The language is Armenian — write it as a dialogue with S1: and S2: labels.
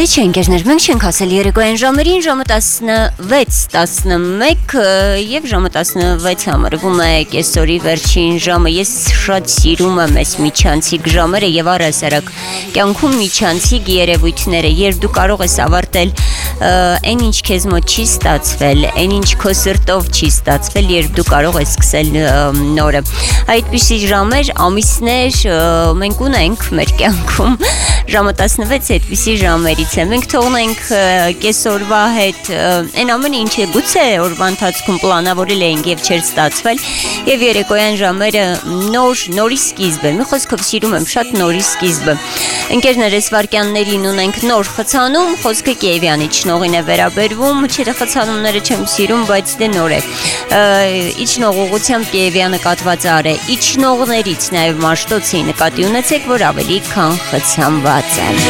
S1: Լեչե ընկերներ, մենք չենք ասել երեկոյան ժամերին, ժամը 16:11 եւ ժամը 16 համարվում է կեսօրի վերջին ժամը։ Ես շատ սիրում եմ այս միջանցիկ ժամերը եւ առհասարակ կյանքում միջանցիկ երևույթները, երբ դու կարող ես ավարտել այն ինչ քեզ մոտ չի ստացվել, այն ինչ քո սրտով չի ստացվել, երբ դու կարող ես սկսել նորը։ Այդպիսի ժամեր, ամիսներ մենք ունենք մեր կյանքում, ժամը 16 այդպիսի ժամերից է։ Մենք թողնենք կեսօրվա հետ այն ամենը, ինչը գուցե օրվա ընթացքում պլանավորել էինք եւ չէր ստացվել, եւ երեկոյան ժամերը նորի սկիզբ է։ Մի խոսքով սիրում եմ շատ նորի սկիզբը։ Ընկերներ, այս վարքյաններին ունենք նոր խցանում, խոսքը Կիևյանի իջնողին է վերաբերվում, չէ՞ խցանումները չեմ սիրում, բայց դե նոր է։ Իջնող ուղղությամբ Կիևյանը կատված արե։ Իջնողներից նաեւ Մաշտոցի նկատի ունեցեք, որ ավելի քան խցանված է։